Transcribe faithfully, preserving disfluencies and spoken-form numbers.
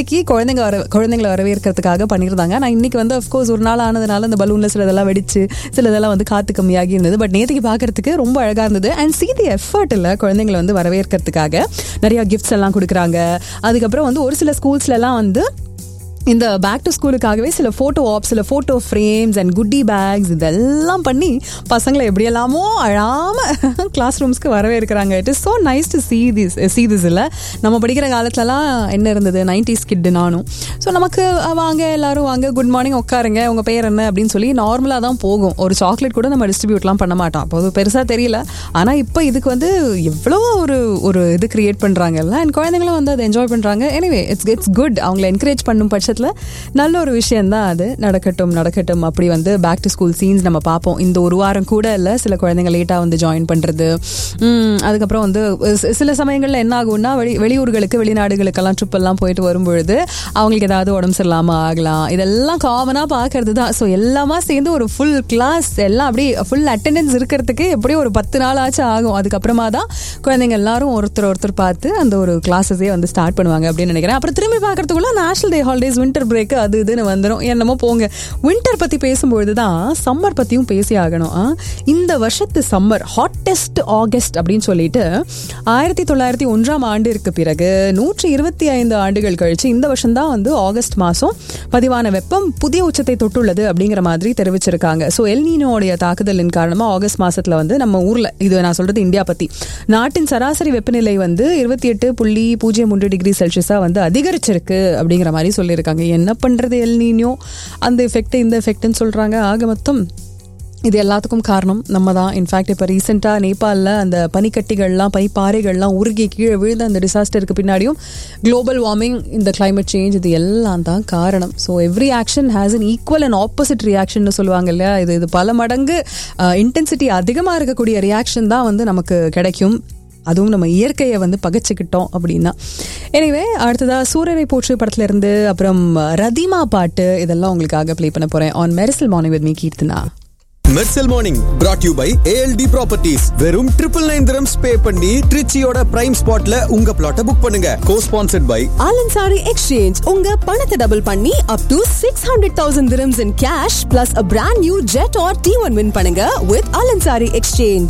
நேத்திக்கு குழந்தைங்க வர குழந்தைங்களை வரவேற்கிறதுக்காக பண்ணியிருந்தாங்க. நான் இன்னைக்கு வந்து அஃப்கோர்ஸ் ஒரு நாள் ஆனதுனால அந்த பலூன்ல சிலதெல்லாம் வெடிச்சு சிலதெல்லாம் வந்து காத்து கம்மியாகி இருந்தது. பட் நேத்திக்கு பார்க்கறதுக்கு ரொம்ப அழகா இருந்தது. அண்ட் see the effort இல்ல குழந்தைங்களை வந்து வரவேற்கிறதுக்காக நிறைய கிஃப்ட்ஸ் எல்லாம் கொடுக்குறாங்க. அதுக்கப்புறம் வந்து ஒரு சில ஸ்கூல்ஸ்ல எல்லாம் வந்து இந்த பேக் டு ஸ்கூலுக்காகவே சில ஃபோட்டோ ஆப்ஸ், சில ஃபோட்டோ ஃப்ரேம்ஸ் அண்ட் குட்டி பேக்ஸ் இதெல்லாம் பண்ணி பசங்களை எப்படியெல்லாமோ அழாமல் கிளாஸ் ரூம்ஸ்க்கு வரவே இருக்கிறாங்க. It is so nice to see this see this இல்லை. நம்ம படிக்கிற காலத்துலலாம் என்ன இருந்தது, நைன்டிஸ் கிட்டு நானும். ஸோ நமக்கு வாங்க எல்லாரும் வாங்க, குட் மார்னிங், உட்காருங்க, உங்கள் பேர் என்ன அப்படின்னு சொல்லி நார்மலாக தான் போகும். ஒரு சாக்லேட் கூட நம்ம டிஸ்ட்ரிபியூட்லாம் பண்ண மாட்டோம். அப்போ அது பெருசாக தெரியல. ஆனால் இப்போ இதுக்கு வந்து எவ்வளோ ஒரு ஒரு இது கிரியேட் பண்ணுறாங்கல்ல. அண்ட் குழந்தைங்களும் வந்து அதை என்ஜாய் பண்ணுறாங்க. Anyway it's it's good. அவங்கள என்கரேஜ் பண்ணும் பட்சத்தில் நல்ல ஒரு விஷயம் தான் அது. நடக்கட்டும் நடக்கட்டும். அப்படி வந்து பேக் டு ஸ்கூல் சீன்ஸ் நம்ம பார்ப்போம். இந்த ஒரு வாரம் கூட இல்லை, சில குழந்தைங்க லேட்டாக வந்து ஜாயின் பண்ணுறது. அதுக்கப்புறம் வந்து சில சமயங்களில் என்ன ஆகும்னா, வெளி வெளியூர்களுக்கு வெளிநாடுகளுக்கெல்லாம் ட்ரிப் எல்லாம் போயிட்டு வரும்பொழுது அவங்களுக்கு ஏதாவது உடம்பு சரியில்லாமல் ஆகலாம். இதெல்லாம் காமனாக பார்க்கறது தான். ஸோ எல்லாமா சேர்ந்து ஒரு ஃபுல் கிளாஸ் எல்லாம் அப்படி ஃபுல் அட்டெண்டன்ஸ் இருக்கிறதுக்கு எப்படியும் ஒரு பத்து நாள் ஆச்சு ஆகும். அதுக்கப்புறமா தான் குழந்தைங்க எல்லாரும் ஒருத்தர் ஒருத்தர் பார்த்து அந்த ஒரு கிளாஸஸே வந்து ஸ்டார்ட் பண்ணுவாங்க அப்படின்னு நினைக்கிறேன். அப்புறம் திரும்பி பார்க்கறதுக்குள்ள நேஷனல் டே ஹாலிடேஸ், வின்டர் பிரேக், அது இதுன்னு வந்துடும். என்னமோ போங்க. வின்டர் பத்தி பேசும்பொழுது தான் சம்மர் பத்தியும் பேசி ஆகணும். இந்த வருஷத்து சம்மர் ஹாட்டஸ்ட் ஆகஸ்ட் அப்படின்னு சொல்லிட்டு ஆயிரத்தி தொள்ளாயிரத்தி ஒன்றாம் ஆண்டிற்கு பிறகு நூற்றி இருபத்தி ஐந்து ஆண்டுகள் கழிச்சு இந்த வருஷம் தான் வந்து ஆகஸ்ட் மாசம் பதிவான வெப்பம் புதிய உச்சத்தை தொட்டுள்ளது அப்படிங்கிற மாதிரி தெரிவிச்சிருக்காங்க. ஸோ எல் நீனோடைய தாக்குதலின் காரணமா ஆகஸ்ட் மாசத்துல வந்து நம்ம ஊர்ல, இது நான் சொல்றது இந்தியா பத்தி, நாட்டின் சராசரி வெப்பநிலை வந்து இருபத்தி எட்டு புள்ளி பூஜ்ஜியம் மூன்று டிகிரி செல்சியஸா வந்து அதிகரிச்சிருக்கு அப்படிங்கிற மாதிரி சொல்லியிருக்காங்க. என்ன பண்றது, எல் நீனோ அந்த எஃபெக்ட் இந்த எஃபெக்ட்னு சொல்றாங்க. ஆக மொத்தம் இது எல்லாத்துக்கும் காரணம் நம்ம தான். இன்ஃபேக்ட் இப்போ ரீசெண்டாக நேபாளில் அந்த பனிக்கட்டிகள்லாம் பனிப்பாறைகள்லாம் உருகி கீழே விழுந்த அந்த டிசாஸ்டருக்கு பின்னாடியும் குளோபல் வார்மிங், இந்த கிளைமேட் சேஞ்ச், இது எல்லாம் தான் காரணம். So every action has an equal and opposite reaction சொல்லுவாங்க இல்லையா. இது இது பல மடங்கு இன்டென்சிட்டி அதிகமாக இருக்கக்கூடிய ரியாக்ஷன் தான் வந்து நமக்கு கிடைக்கும். அதுவும் நம்ம இயற்கையை வந்து பகைச்சிக்கிட்டோம் அப்படின்னா. எனிவே அடுத்ததாக சூரியனை போற்று படத்துல இருந்து அப்புறம் ரதிமா பாட்டு இதெல்லாம் உங்களுக்காக ப்ளே பண்ண போறேன் on Mersal morning with me Keerthana. Mersal morning brought you by A L D properties. வெறும் ட்ரிபிள் நைன் திரம்ஸ் பே பண்ணி ட்ரிச்சியோட பிரைம் ஸ்பாட்ல உங்க பிளாட்டை புக் பண்ணுங்க. கோ ஸ்பான்சர்ட் பை Alansari Exchange. உங்க பணத்தை டபுள் பண்ணி up to six hundred thousand dirhams in cash plus a brand new jet or T one win பண்ணுங்க with Alansari Exchange.